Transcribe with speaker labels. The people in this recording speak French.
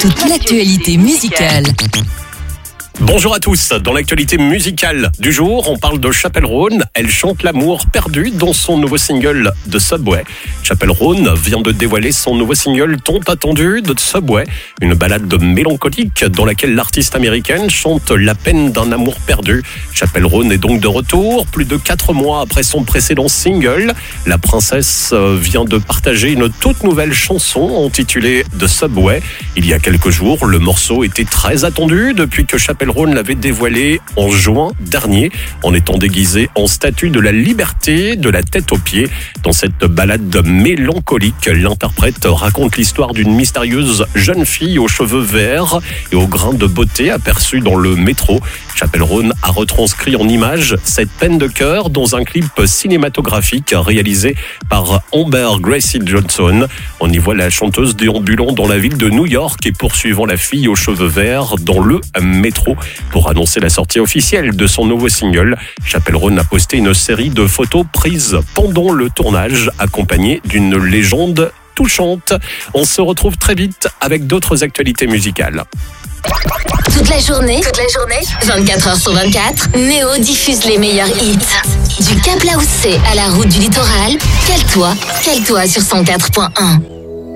Speaker 1: toute l'actualité musicale.
Speaker 2: Bonjour à tous, dans l'actualité musicale du jour, on parle de Chappell Roan. Elle chante l'amour perdu dans son nouveau single de Subway. Chappell Roan vient de dévoiler son nouveau single tant attendu de Subway, une ballade mélancolique dans laquelle l'artiste américaine chante la peine d'un amour perdu. Chappell Roan est donc de retour, plus de 4 mois après son précédent single. La princesse vient de partager une toute nouvelle chanson intitulée The Subway. Il y a quelques jours, le morceau était très attendu depuis que Chappell Roan l'avait dévoilé en juin dernier en étant déguisé en statue de la liberté de la tête aux pieds. Dans cette balade mélancolique, l'interprète raconte l'histoire d'une mystérieuse jeune fille aux cheveux verts et aux grains de beauté aperçue dans le métro. Chappell Roan a retranscrit en images cette peine de cœur dans un clip cinématographique réalisé par Amber Gracie Johnson. On y voit la chanteuse déambulant dans la ville de New York et poursuivant la fille aux cheveux verts dans le métro. Pour annoncer la sortie officielle de son nouveau single, Chappell Roan a posté une série de photos prises pendant le tournage, accompagnées d'une légende touchante. On se retrouve très vite avec d'autres actualités musicales.
Speaker 3: Toute la journée, 24h sur 24, Néo diffuse les meilleurs hits. Du Cap Laoussé à la route du littoral, cale-toi sur 104.1.